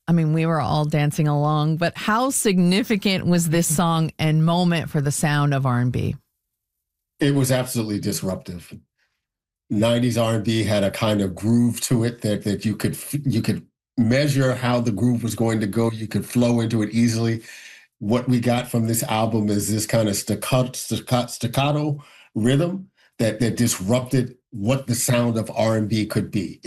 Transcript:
I mean, we were all dancing along, but how significant was this song and moment for the sound of R&B? It was absolutely disruptive. 90s R&B had a kind of groove to it that you could measure how the groove was going to go. You could flow into it easily. What we got from this album is this kind of staccato rhythm that disrupted what the sound of R&B could be.